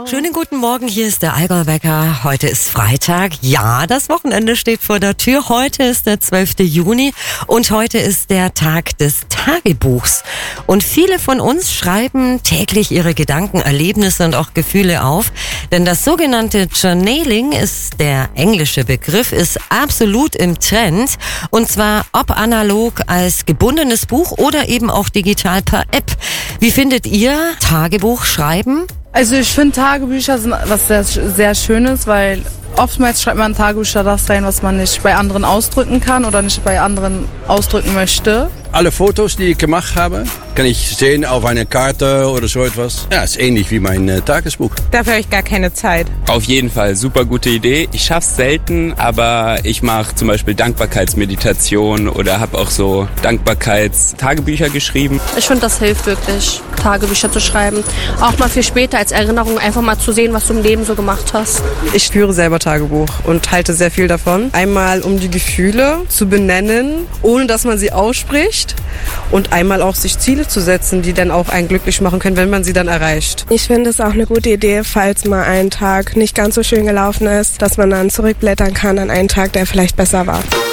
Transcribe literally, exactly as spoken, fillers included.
Schönen guten Morgen, hier ist der Allgäu-Wecker. Heute ist Freitag. Ja, das Wochenende steht vor der Tür. Heute ist der zwölfte Juni und heute ist der Tag des Tagebuchs. Und viele von uns schreiben täglich ihre Gedanken, Erlebnisse und auch Gefühle auf. Denn das sogenannte Journaling ist der englische Begriff, ist absolut im Trend. Und zwar ob analog als gebundenes Buch oder eben auch digital per App. Wie findet ihr Tagebuch schreiben? Also ich finde, Tagebücher sind was sehr, sehr Schönes, weil oftmals schreibt man in Tagebücher das rein, was man nicht bei anderen ausdrücken kann oder nicht bei anderen ausdrücken möchte. Alle Fotos, die ich gemacht habe, kann ich sehen auf einer Karte oder so etwas. Ja, ist ähnlich wie mein äh, Tagesbuch. Dafür habe ich gar keine Zeit. Auf jeden Fall, super gute Idee. Ich schaff's selten, aber ich mache zum Beispiel Dankbarkeitsmeditation oder habe auch so Dankbarkeitstagebücher geschrieben. Ich finde, das hilft wirklich, Tagebücher zu schreiben. Auch mal für später als Erinnerung einfach mal zu sehen, was du im Leben so gemacht hast. Ich führe selber Tagebuch und halte sehr viel davon. Einmal, um die Gefühle zu benennen, ohne dass man sie ausspricht. Und einmal auch sich Ziele zu setzen, die dann auch einen glücklich machen können, wenn man sie dann erreicht. Ich finde es auch eine gute Idee, falls mal ein Tag nicht ganz so schön gelaufen ist, dass man dann zurückblättern kann an einen Tag, der vielleicht besser war.